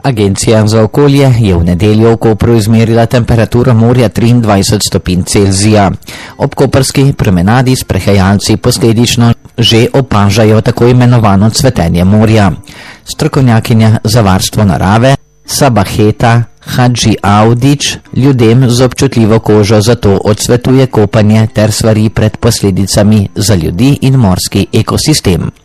Agencija za okolje je v nedeljo v Kopru izmerila temperaturo morja 23 stopinj Celzija. Ob koprski promenadi sprehajalci posledično že opažajo tako imenovano cvetenje morja. Strokovnjakinja za varstvo narave Sabaheta Hadži Audić ljudem z občutljivo kožo zato odsvetuje kopanje ter svari pred posledicami za ljudi in morski ekosistem.